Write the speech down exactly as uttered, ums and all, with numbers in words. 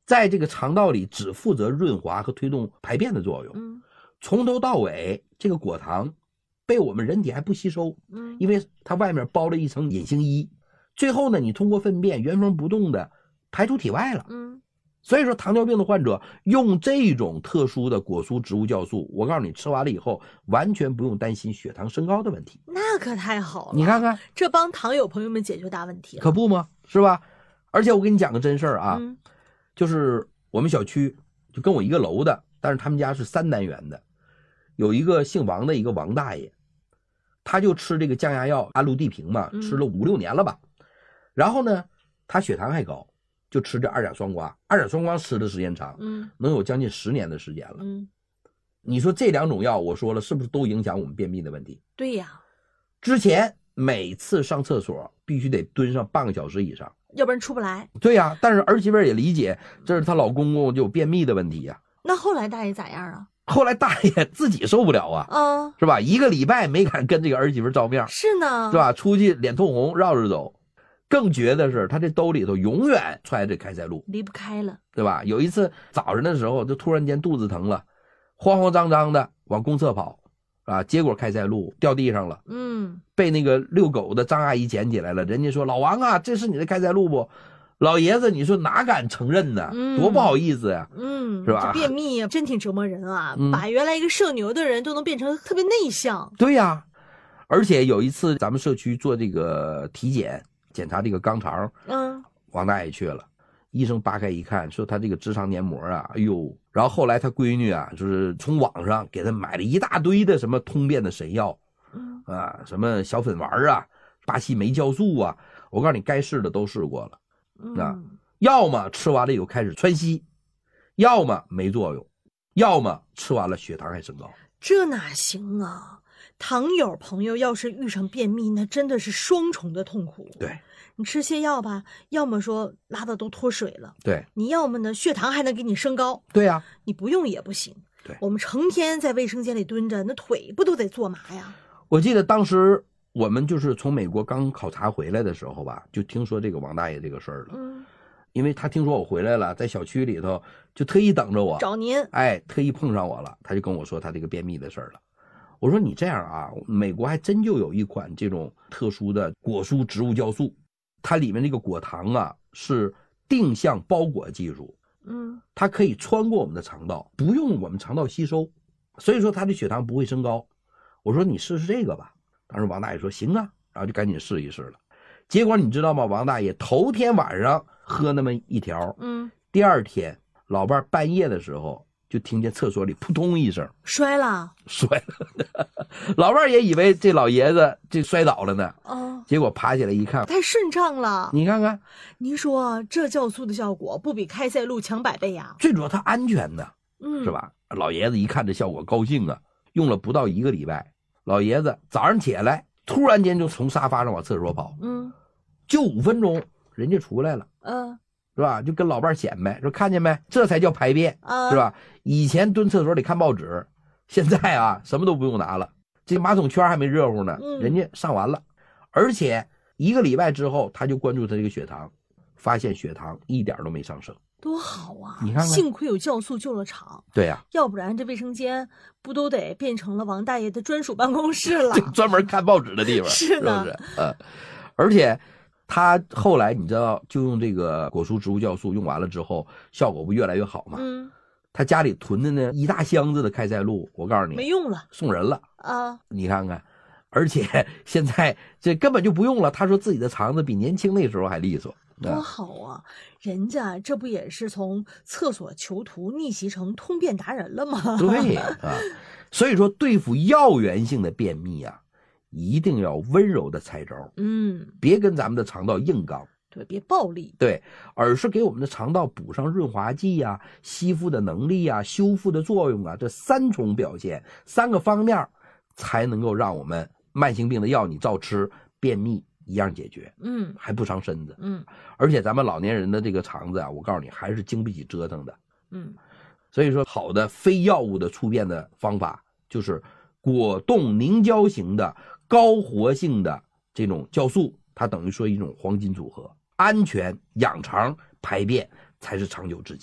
在这个肠道里只负责润滑和推动排便的作用。 嗯， 从头到尾，这个果糖被我们人体还不吸收， 嗯， 因为它外面包了一层隐形衣。最后呢，你通过粪便原封不动的排出体外了。 嗯， 所以说糖尿病的患者用这种特殊的果蔬植物酵素，我告诉你，吃完了以后完全不用担心血糖升高的问题。 那可太好了， 你看看， 这帮糖友朋友们解决大问题了。 可不吗？是吧？而且我跟你讲个真事儿啊， 嗯， 就是我们小区就跟我一个楼的，但是他们家是三单元的，有一个姓王的一个王大爷，他就吃这个降压药安禄地平嘛，吃了五六年了吧。然后呢，他血糖还高，就吃这二甲双胍。二甲双胍吃的时间长， 嗯， 能有将近十年的时间了。 嗯， 你说这两种药，我说了，是不是都影响我们便秘的问题？ 对呀， 之前每次上厕所必须得蹲上半个小时以上， 要不然出不来。 对呀、啊，但是儿媳妇也理解，这是她老公公就有便秘的问题呀、啊。 那后来大爷咋样啊？ 后来大爷自己受不了啊， 啊， 是吧？一个礼拜没敢跟这个儿媳妇照面， 是呢， 是吧？出去脸通红，绕着走。更绝的是，他这兜里头永远揣着开塞露， 离不开了， 对吧？有一次早上的时候，就突然间肚子疼了，慌慌张张的往公厕跑，啊，结果开塞露掉地上了， 嗯， 被那个遛狗的张阿姨捡起来了。人家说：“老王啊，这是你的开塞露不？”老爷子，你说哪敢承认呢？ 嗯、 多不好意思呀、啊， 嗯， 是吧？ 这便秘真挺折磨人啊， 嗯、 把原来一个社牛的人都能变成特别内向。 对呀、啊，而且有一次咱们社区做这个体检。检查这个肛肠， 嗯， 王大爷去了，医生扒开一看，说他这个直肠黏膜啊，哎呦，然后后来他闺女啊，就是从网上给他买了一大堆的什么通便的神药， 嗯啊，什么小粉丸啊，巴西莓酵素啊，我告诉你，该试的都试过了，啊， 嗯、 要么吃完了以后开始窜稀，要么没作用，要么吃完了血糖还升高， 这哪行啊？糖友朋友要是遇上便秘，那真的是双重的痛苦。 对， 你吃泻药吧，要么说拉的都脱水了， 对， 你要么呢血糖还能给你升高， 对呀、啊， 你不用也不行。 对， 我们成天在卫生间里蹲着，那腿不都得坐麻呀？ 我记得当时我们就是从美国刚考察回来的时候吧，就听说这个王大爷这个事儿了。 嗯， 因为他听说我回来了，在小区里头就特意等着我， 找您， 哎，特意碰上我了，他就跟我说他这个便秘的事儿了。我说你这样啊，美国还真就有一款这种特殊的果蔬植物酵素，它里面这个果糖啊是定向包裹技术， 嗯， 它可以穿过我们的肠道，不用我们肠道吸收，所以说它的血糖不会升高。我说你试试这个吧，当时王大爷说行啊，然后就赶紧试一试了。结果你知道吗？王大爷头天晚上喝那么一条， 嗯， 第二天老伴半夜的时候就听见厕所里扑通一声， 摔了， 摔了。老伴也以为这老爷子这摔倒了呢， 哦， 结果爬起来一看， 太顺畅了。 你看看， 您说这酵素的效果不比开塞露强百倍呀？ 最主要它安全的， 嗯， 是吧？老爷子一看这效果高兴啊，用了不到一个礼拜，老爷子早上起来突然间就从沙发上往厕所跑， 嗯， 就五分钟人家出来了， 嗯、呃， 是吧？就跟老伴显摆说看见没，这才叫排便， 呃、 是吧？以前蹲厕所里看报纸，现在啊什么都不用拿了，这马桶圈还没热乎呢， 嗯、 人家上完了，而且一个礼拜之后他就关注他这个血糖，发现血糖一点都没上升， 多好啊！ 你看看， 幸亏有酵素救了场。 对呀、啊， 要不然这卫生间不都得变成了王大爷的专属办公室了？ 专门看报纸的地方， 是的， 是不是？呃，而且他后来你知道，就用这个果蔬植物酵素用完了之后，效果不越来越好吗？ 嗯， 他家里囤的那一大箱子的开塞露，我告诉你， 没用了， 送人了啊！ 你看看。而且现在这根本就不用了，他说自己的肠子比年轻那时候还利索， 多好啊！人家这不也是从厕所囚徒逆袭成通便达人了吗？ 对啊，所以说对付药源性的便秘啊，一定要温柔的拆招， 嗯， 别跟咱们的肠道硬刚， 对，别暴力， 对，而是给我们的肠道补上润滑剂呀、啊、吸附的能力啊、修复的作用啊，这三重表现，三个方面才能够让我们慢性病的药你照吃，便秘一样解决， 嗯， 还不伤身子， 嗯， 而且咱们老年人的这个肠子啊，我告诉你还是经不起折腾的， 嗯， 所以说好的非药物的出便的方法就是果冻凝胶型的高活性的这种酵素，它等于说一种黄金组合，安全养肠排便才是长久之计。